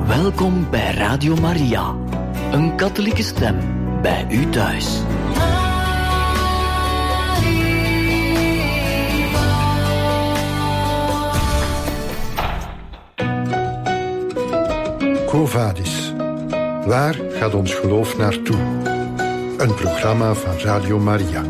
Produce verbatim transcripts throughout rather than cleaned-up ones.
Welkom bij Radio Maria, een katholieke stem bij u thuis. Quo Vadis. Waar gaat ons geloof naartoe? Een programma van Radio Maria.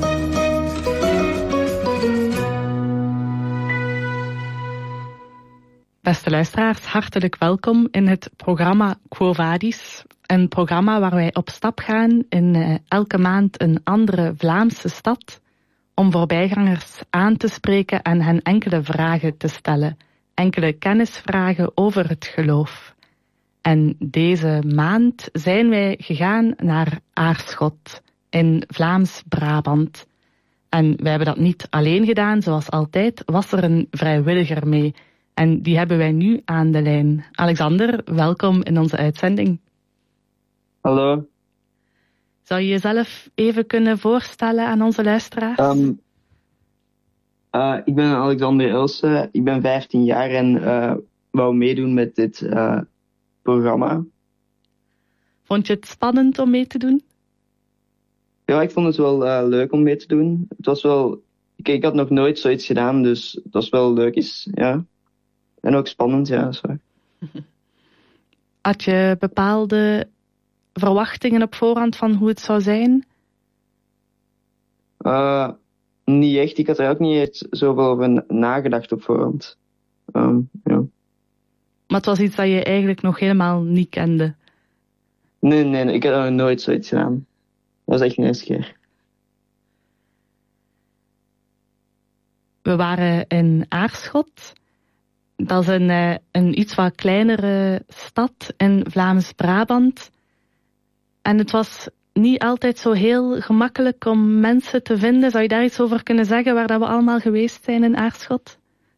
Beste luisteraars, hartelijk welkom in het programma Quo Vadis. Een programma waar wij op stap gaan in uh, elke maand een andere Vlaamse stad om voorbijgangers aan te spreken en hen enkele vragen te stellen. Enkele kennisvragen over het geloof. En deze maand zijn wij gegaan naar Aarschot in Vlaams-Brabant. En wij hebben dat niet alleen gedaan, zoals altijd was er een vrijwilliger mee. En die hebben wij nu aan de lijn. Alexander, welkom in onze uitzending. Hallo. Zou je jezelf even kunnen voorstellen aan onze luisteraars? Um, uh, ik ben Alexander Ilse, ik ben vijftien jaar en uh, wou meedoen met dit uh, programma. Vond je het spannend om mee te doen? Ja, ik vond het wel uh, leuk om mee te doen. Het was wel... Ik, ik had nog nooit zoiets gedaan, dus het was wel leuk is, ja. En ook spannend, ja, dat is waar. Had je bepaalde verwachtingen op voorhand van hoe het zou zijn? Uh, niet echt. Ik had er ook niet echt zoveel over nagedacht op voorhand. Um, ja. Maar het was iets dat je eigenlijk nog helemaal niet kende? Nee, nee, nee, ik heb nog nooit zoiets gedaan. Dat was echt een eerste keer. We waren in Aarschot. Dat is een, een iets wat kleinere stad in Vlaams-Brabant. En het was niet altijd zo heel gemakkelijk om mensen te vinden. Zou je daar iets over kunnen zeggen, waar dat we allemaal geweest zijn in Aarschot?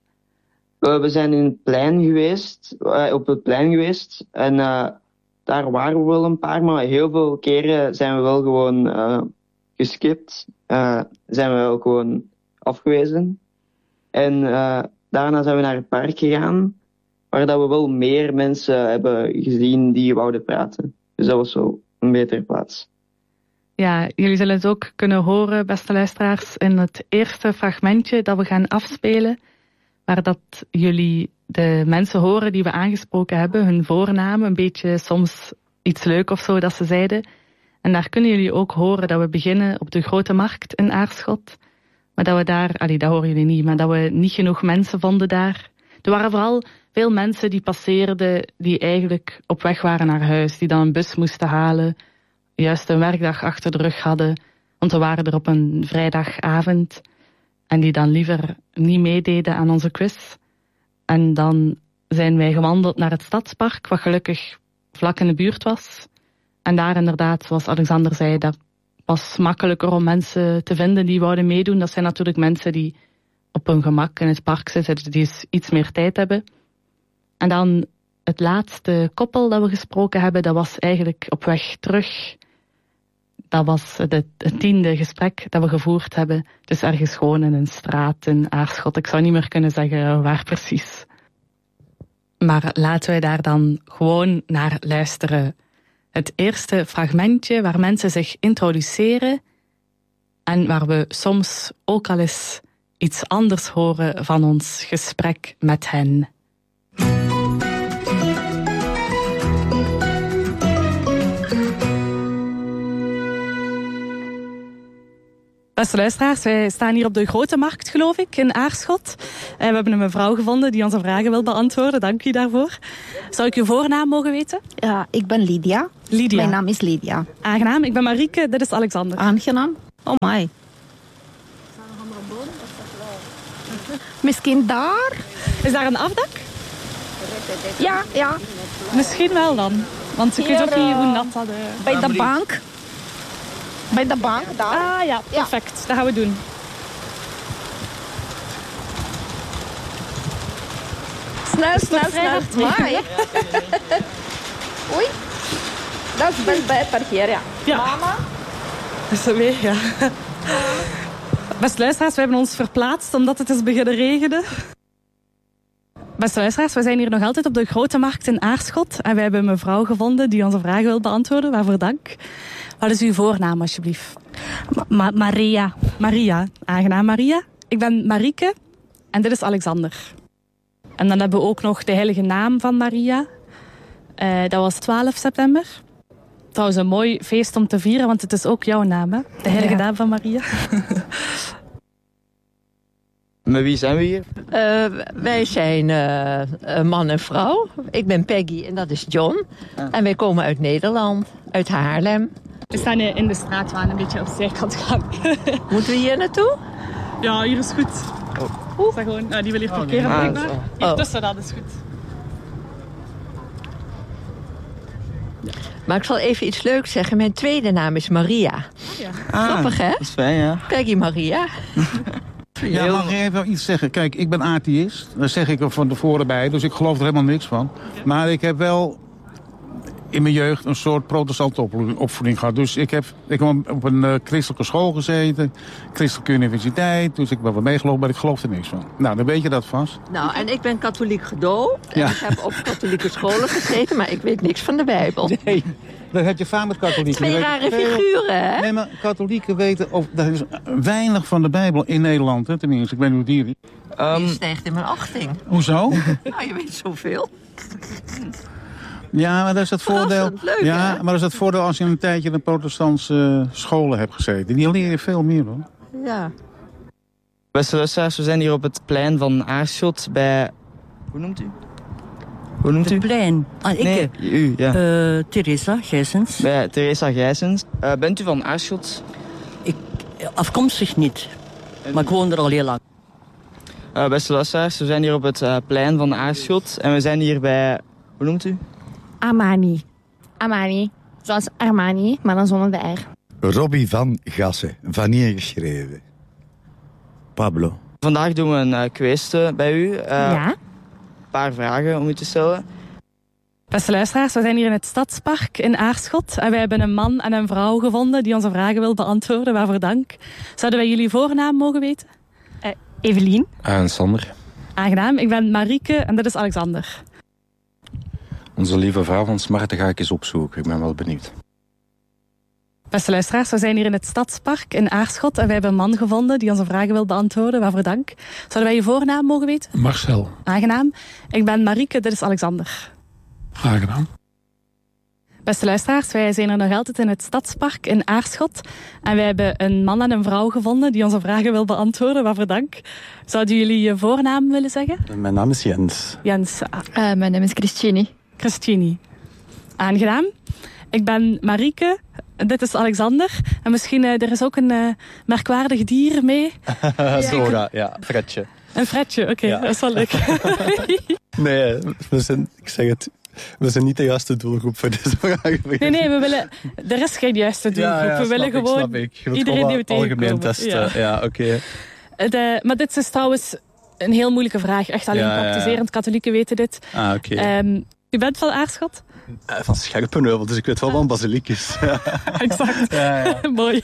Uh, we zijn in het plein geweest, uh, op het plein geweest. En uh, daar waren we wel een paar, maar heel veel keren zijn we wel gewoon uh, geskipt. Uh, zijn we wel gewoon afgewezen. En uh, daarna zijn we naar het park gegaan, waar dat we wel meer mensen hebben gezien die wouden praten. Dus dat was wel een betere plaats. Ja, jullie zullen het ook kunnen horen, beste luisteraars, in het eerste fragmentje dat we gaan afspelen, waar dat jullie de mensen horen die we aangesproken hebben, hun voornamen, een beetje soms iets leuk of zo dat ze zeiden. En daar kunnen jullie ook horen dat we beginnen op de Grote Markt in Aarschot. Maar dat we daar, allee, dat horen jullie niet, maar dat we niet genoeg mensen vonden daar. Er waren vooral veel mensen die passeerden, die eigenlijk op weg waren naar huis, die dan een bus moesten halen, juist een werkdag achter de rug hadden, want we waren er op een vrijdagavond en die dan liever niet meededen aan onze quiz. En dan zijn wij gewandeld naar het Stadspark, wat gelukkig vlak in de buurt was. En daar inderdaad, zoals Alexander zei, dat was makkelijker om mensen te vinden die wouden meedoen. Dat zijn natuurlijk mensen die op hun gemak in het park zitten, die iets meer tijd hebben. En dan het laatste koppel dat we gesproken hebben, dat was eigenlijk op weg terug. Dat was het, het tiende gesprek dat we gevoerd hebben. Dus ergens gewoon in een straat in Aarschot. Ik zou niet meer kunnen zeggen waar precies. Maar laten wij daar dan gewoon naar luisteren. Het eerste fragmentje waar mensen zich introduceren en waar we soms ook al eens iets anders horen van ons gesprek met hen. Beste luisteraars, wij staan hier op de Grote Markt, geloof ik, in Aarschot. En we hebben een mevrouw gevonden die onze vragen wil beantwoorden. Dank u daarvoor. Zou ik uw voornaam mogen weten? Ja, ik ben Lydia. Lydia. Mijn naam is Lydia. Aangenaam, ik ben Marieke, dit is Alexander. Aangenaam. Oh my. Misschien daar? Is daar een afdak? Ja, ja. Misschien wel dan. Want ik weet ook niet hoe nat dat... Uh... Bij de bank. Bij de bank, daar. Ah ja, perfect. Ja. Dat gaan we doen. Snel, snel, snel. Mooi. Oei. Dat is best bij het parkeren, ja. Ja. Mama. Dat is weer, ja. Beste luisteraars, we hebben ons verplaatst omdat het is beginnen regenen. Beste luisteraars, we zijn hier nog altijd op de Grote Markt in Aarschot. En wij hebben een mevrouw gevonden die onze vragen wil beantwoorden. Waarvoor dank. Wat is uw voornaam, alsjeblieft? Ma- Maria. Maria. Aangenaam, Maria. Ik ben Marieke en dit is Alexander. En dan hebben we ook nog de heilige naam van Maria. Uh, dat was twaalf september. Trouwens, een mooi feest om te vieren, want het is ook jouw naam, hè? De heilige ja. naam van Maria. Met wie zijn we hier? Uh, wij zijn uh, man en vrouw. Ik ben Peggy en dat is John. Ah. En wij komen uit Nederland, uit Haarlem. We staan in de straat, we gaan een beetje op de zijkant gaan. Moeten we hier naartoe? Ja, hier is goed. Oh. Oeh. Gewoon, nou, die wil hier parkeren, oh, nee. ah, Hier oh. tussen, dat is goed. Ja. Maar ik zal even iets leuks zeggen. Mijn tweede naam is Maria. Oh, ja. ah, Grappig, hè? Dat is fijn, ja. Peggy Maria. Ja, mag ik even iets zeggen? Kijk, ik ben atheïst. Daar zeg ik er van tevoren bij. Dus ik geloof er helemaal niks van. Maar ik heb wel in mijn jeugd een soort protestante opvoeding gehad. Dus ik heb, ik heb op een uh, christelijke school gezeten. Christelijke universiteit. Dus ik ben wel meegelopen, maar ik geloof er niks van. Nou, dan weet je dat vast. Nou, en ik ben katholiek gedoopt. En ja. ik heb op katholieke scholen gezeten. Maar ik weet niks van de Bijbel. Nee. Dat had je vader katholieken. Twee rare figuren, hè? Nee, maar katholieken weten... Of, er is weinig van de Bijbel in Nederland, hè, tenminste. Ik weet niet hoe die... Um, je stijgt in mijn achting. Hoezo? Nou, je weet zoveel. Ja, maar dat is het voordeel... Leuk, ja, hè? maar dat is het voordeel als je een tijdje in de protestantse scholen hebt gezeten. Die leer je veel meer, hoor. Ja. Beste luisteraars, we zijn hier op het plein van Aarschot bij... Hoe noemt u? Hoe noemt u? Het plein. Ah, ik? Nee, u, ja. Uh, Theresa Gijsens. Bij Theresa Gijsens. Uh, bent u van Aarschot? Ik, afkomstig niet, en... maar ik woon er al heel lang. Uh, beste luisteraars, we zijn hier op het uh, plein van Aarschot. En we zijn hier bij... Hoe noemt u? Armani. Armani. Zoals Armani, maar dan zonder de R. Robbie van Gassen. Wanneer geschreven? Pablo. Vandaag doen we een uh, quiz bij u. Uh, ja. Een paar vragen om u te stellen. Beste luisteraars, we zijn hier in het Stadspark in Aarschot. En wij hebben een man en een vrouw gevonden die onze vragen wil beantwoorden. Waarvoor dank. Zouden wij jullie voornaam mogen weten? Uh, Evelien. En Sander. Aangenaam, ik ben Marieke en dit is Alexander. Onze lieve vrouw van Smarte ga ik eens opzoeken. Ik ben wel benieuwd. Beste luisteraars, we zijn hier in het Stadspark in Aarschot. En wij hebben een man gevonden die onze vragen wil beantwoorden. Waarvoor dank. Zouden wij je voornaam mogen weten? Marcel. Aangenaam. Ik ben Marieke, dit is Alexander. Aangenaam. Beste luisteraars, wij zijn er nog altijd in het Stadspark in Aarschot. En wij hebben een man en een vrouw gevonden die onze vragen wil beantwoorden. Waarvoor dank. Zouden jullie je voornaam willen zeggen? Mijn naam is Jens. Jens. Uh, mijn naam is Christine. Christine. Aangenaam. Ik ben Marieke. Dit is Alexander. En misschien, uh, er is ook een uh, merkwaardig dier mee. Zora, ja. Fredje. Een Fredje, oké. Okay, ja. Dat is wel leuk. Nee, we zijn, ik zeg het, we zijn niet de juiste doelgroep voor deze vraag. Nee, nee, we willen, er is geen juiste doelgroep. Ja, ja, we willen ik, gewoon snap ik. Je iedereen die we tegenkomen. Algemeen testen, ja, ja oké. Okay. Maar dit is trouwens een heel moeilijke vraag. Echt alleen ja, praktiserend ja, ja. katholieken weten dit. Ah, oké. Okay. Um, u bent van Aarschot? Uh, van Scherpenheuvel, dus ik weet wel wat een basiliek is. Exact. Ja, ja. Mooi.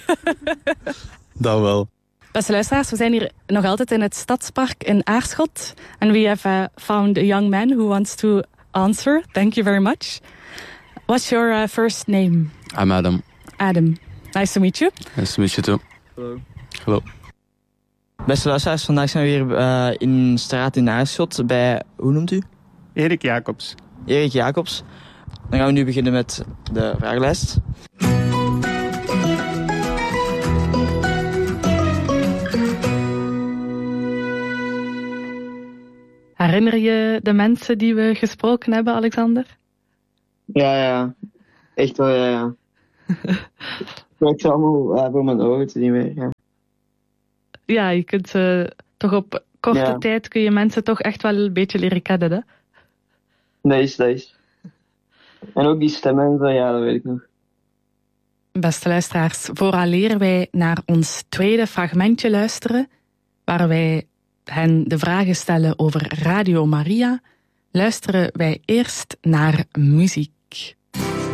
Dat wel. Beste luisteraars, we zijn hier nog altijd in het Stadspark in Aarschot. And we have uh, found a young man who wants to answer. Thank you very much. What's your uh, first name? I'm Adam. Adam. Nice to meet you. Nice to meet you too. Hallo. Hallo. Beste luisteraars, vandaag zijn we hier uh, in een straat in Aarschot bij, hoe noemt u? Erik Jacobs. Erik Jacobs. Dan gaan we nu beginnen met de vragenlijst. Herinner je de mensen die we gesproken hebben, Alexander? Ja, ja. Echt wel, ja, ja. Ik zou allemaal uh, voor mijn ogen te zien meer, ja. Ja, je kunt uh, toch op korte ja. tijd kun je mensen toch echt wel een beetje leren kennen, hè? Dat is, dat is. En ook die stemmen en zo, ja, dat weet ik nog. Beste luisteraars, vooraleer wij naar ons tweede fragmentje luisteren, waar wij hen de vragen stellen over Radio Maria, luisteren wij eerst naar muziek.